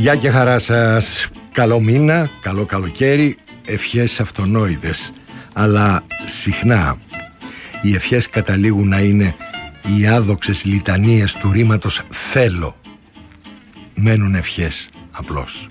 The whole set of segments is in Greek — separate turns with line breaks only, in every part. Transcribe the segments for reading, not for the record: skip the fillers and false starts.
Γεια και χαρά σας. Καλό μήνα, καλό καλοκαίρι, ευχές αυτονόητες. Αλλά συχνά οι ευχές καταλήγουν να είναι οι άδοξες λιτανίες του ρήματος θέλω. Μένουν ευχές απλώς.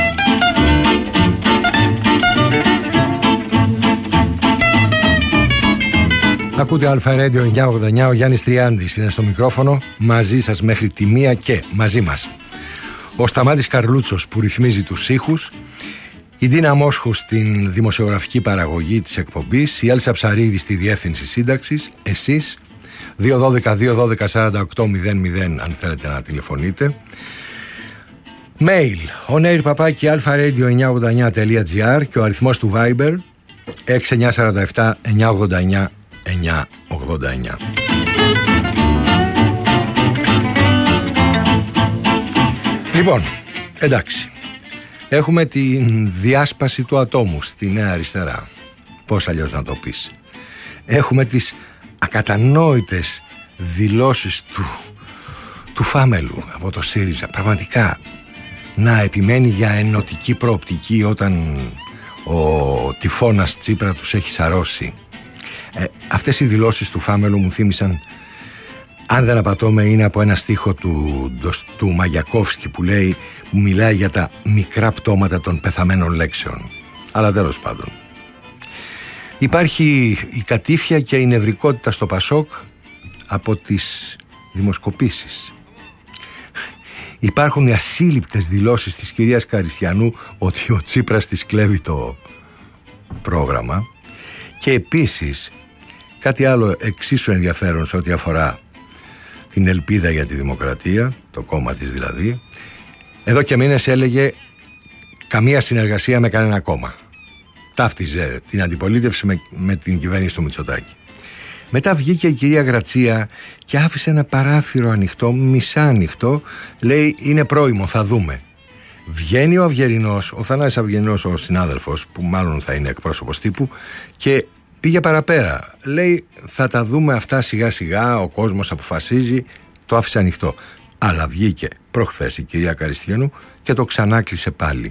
Ακούτε Αλφα Radio 989, ο Γιάννης Τριάντης είναι στο μικρόφωνο, μαζί σας μέχρι τη 1 και μαζί μας ο Σταμάτης Καρλούτσος που ρυθμίζει τους ήχους, η Ντίνα Μόσχου στην δημοσιογραφική παραγωγή της εκπομπής, η Έλσα Ψαρίδη στη διεύθυνση σύνταξης, εσείς 212-212-4800 αν θέλετε να τηλεφωνείτε. Mail onair@alfaradio989.gr και ο αριθμός του Viber 6947 989 989. Λοιπόν, εντάξει, έχουμε την διάσπαση του ατόμου στη Νέα Αριστερά. Πώς αλλιώς να το πεις. Έχουμε τις ακατανόητες δηλώσεις του Φάμελου από το ΣΥΡΙΖΑ. Πραγματικά να επιμένει για ενωτική προοπτική όταν ο τυφώνας Τσίπρα τους έχει σαρώσει. Αυτές οι δηλώσεις του Φάμελου μου θύμισαν, αν δεν απατώμε, είναι από ένα στίχο του Μαγιακόφσκι που μιλάει για τα μικρά πτώματα των πεθαμένων λέξεων. Αλλά τέλος πάντων, υπάρχει η κατήφια και η νευρικότητα στο Πασόκ από τις δημοσκοπήσεις. Υπάρχουν οι ασύλληπτες δηλώσεις της κυρίας Καριστιανού ότι ο Τσίπρας της κλέβει το πρόγραμμα. Και επίσης κάτι άλλο εξίσου ενδιαφέρον σε ό,τι αφορά την ελπίδα για τη δημοκρατία, το κόμμα της δηλαδή. Εδώ και μήνες έλεγε καμία συνεργασία με κανένα κόμμα. Ταύτιζε την αντιπολίτευση με την κυβέρνηση του Μητσοτάκη. Μετά βγήκε η κυρία Γρατσία και άφησε ένα παράθυρο ανοιχτό, μισά ανοιχτό, λέει είναι πρόημο, θα δούμε. Βγαίνει ο Αυγερινός, ο Θανάσης Αυγερινός, ο συνάδελφος που μάλλον θα είναι εκπρόσωπος τύπου, και πήγε παραπέρα. Λέει θα τα δούμε αυτά σιγά σιγά, ο κόσμος αποφασίζει, το άφησε ανοιχτό. Αλλά βγήκε προχθές η κυρία Καριστιανού και το ξανάκλεισε πάλι.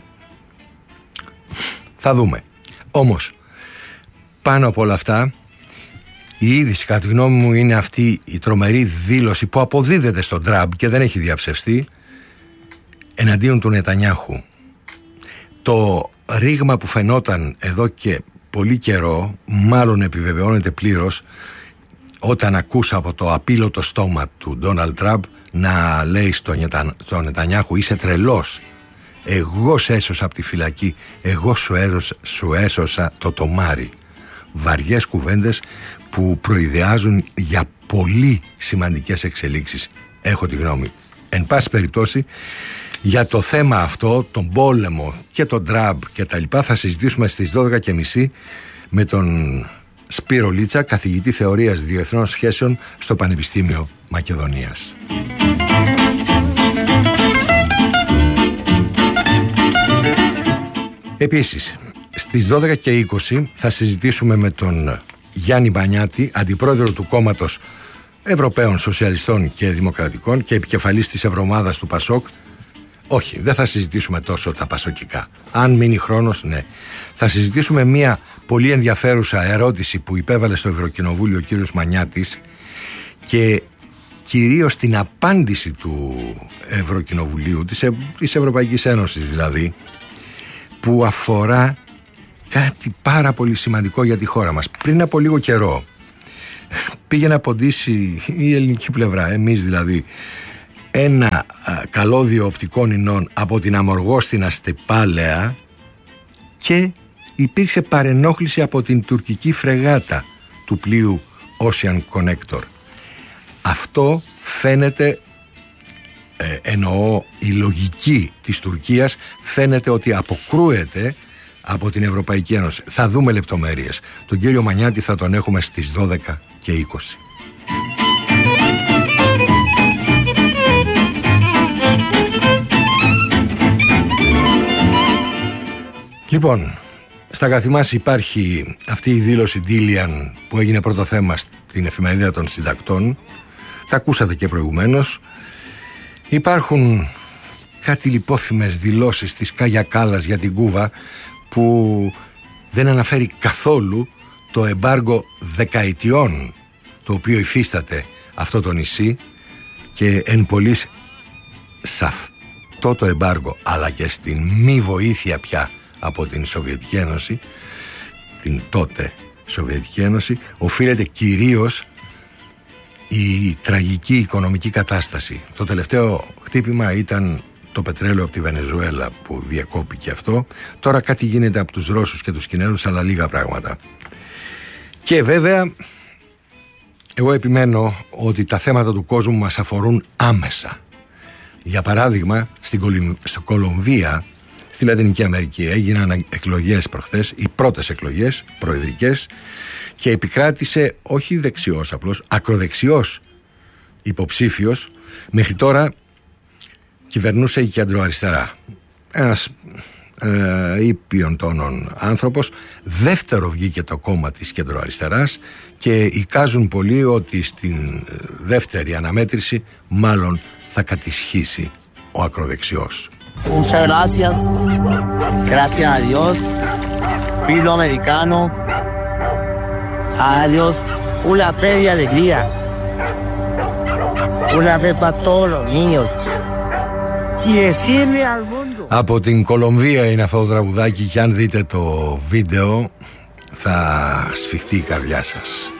Θα δούμε. Όμως πάνω από όλα αυτά η είδηση κατά τη γνώμη μου είναι αυτή η τρομερή δήλωση που αποδίδεται στον Τραμπ και δεν έχει διαψευστεί εναντίον του Νετανιάχου. Το ρήγμα που φαινόταν εδώ και πολύ καιρό μάλλον επιβεβαιώνεται πλήρως όταν ακούσα από το απείλωτο στόμα του Ντόναλντ Τραμπ να λέει στον Νετανιάχου είσαι τρελός, εγώ σε έσωσα από τη φυλακή, εγώ σου έσωσα το τομάρι. Βαριές κουβέντες που προειδεάζουν για πολύ σημαντικές εξελίξεις, έχω τη γνώμη. Εν πάση περιπτώσει, για το θέμα αυτό, τον πόλεμο και τον Τραμπ και τα λοιπά, θα συζητήσουμε στις 12:30 με τον Σπύρο Λίτσα, καθηγητή θεωρίας διεθνών σχέσεων στο Πανεπιστήμιο Μακεδονίας. Επίσης, στις 12:20 θα συζητήσουμε με τον Γιάννη Μπανιάτη, αντιπρόεδρο του κόμματος Ευρωπαίων Σοσιαλιστών και Δημοκρατικών και επικεφαλής της Ευρωομάδας του Πασόκ. Όχι, δεν θα συζητήσουμε τόσο τα πασοκικά. Αν μείνει χρόνος, ναι. Θα συζητήσουμε μια πολύ ενδιαφέρουσα ερώτηση που υπέβαλε στο Ευρωκοινοβούλιο ο κύριος Μανιάτης και κυρίως την απάντηση του Ευρωκοινοβουλίου, της Ευρωπαϊκής Ένωσης δηλαδή, που αφορά κάτι πάρα πολύ σημαντικό για τη χώρα μας. Πριν από λίγο καιρό πήγε να ποντήσει η ελληνική πλευρά, εμείς δηλαδή, ένα καλώδιο οπτικών ινών από την Αμοργόστινα Στεπάλαια και υπήρξε παρενόχληση από την τουρκική φρεγάτα του πλοίου Ocean Connector. Αυτό φαίνεται, εννοώ η λογική της Τουρκίας, φαίνεται ότι αποκρούεται από την Ευρωπαϊκή Ένωση. Θα δούμε λεπτομέρειες. Τον κύριο Μανιάτη θα τον έχουμε στις 12:20. Λοιπόν, στα καθημάς υπάρχει αυτή η δήλωση Ντίλιαν που έγινε πρώτο θέμα στην εφημερίδα των συντακτών. Τα ακούσατε και προηγουμένως. Υπάρχουν κάτι λιπόθυμες δηλώσεις της Κάγια Κάλλας για την Κούβα, που δεν αναφέρει καθόλου το εμπάργο δεκαετιών το οποίο υφίσταται αυτό το νησί, και εν πολλοίς σε αυτό το εμπάργο, αλλά και στην μη βοήθεια πια από την Σοβιετική Ένωση, την τότε Σοβιετική Ένωση, οφείλεται κυρίως η τραγική οικονομική κατάσταση. Το τελευταίο χτύπημα ήταν το πετρέλαιο από τη Βενεζουέλα που διακόπηκε αυτό. Τώρα κάτι γίνεται από τους Ρώσους και τους Κινέζους, αλλά λίγα πράγματα. Και βέβαια εγώ επιμένω ότι τα θέματα του κόσμου μας αφορούν άμεσα. Για παράδειγμα, στην Κολομβία, στη Λατινική Αμερική, έγιναν εκλογές προχθές, οι πρώτες εκλογές προεδρικές, και επικράτησε όχι δεξιός απλώς, ακροδεξιός υποψήφιος. Μέχρι τώρα κυβερνούσε η κεντροαριστερά, ένας ήπιον τόνων άνθρωπος. Δεύτερο βγήκε το κόμμα της κεντροαριστεράς, και εικάζουν πολλοί ότι στην δεύτερη αναμέτρηση μάλλον θα κατισχύσει ο ακροδεξιός.
Muchas gracias. Gracias a Dios. Pilo americano. A Dios una fe de alegría. Una fe para todos los niños. Y decirle al mundo.
Από την Κολομβία είναι αυτό το τραγουδάκι, και αν δείτε το βίντεο θα σφιχτεί η καρδιά σας.